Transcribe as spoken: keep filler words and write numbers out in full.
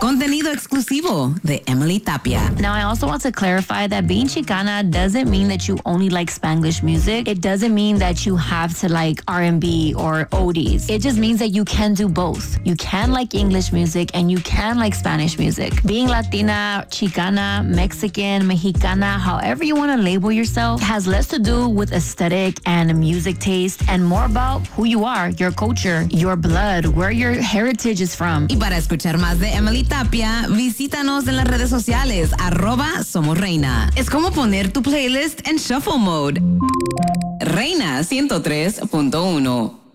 Contenido exclusivo de Emily Tapia. Now, I also want to clarify that being Chicana doesn't mean that you only like Spanglish music. It doesn't mean that you have to like R and B or oldies. It just means that you can do both. You can like English music and you can like Spanish music. Being Latina, Chicana, Mexican, Mexicana, however you want to label yourself, has less to do with aesthetic and music taste and more about who you are, your culture, your blood, where your heritage is from. Y para escuchar más de Emily Tapia, visítanos en las redes sociales, arroba Somos Reina. Es como poner tu playlist en shuffle mode. Reina ciento tres punto uno.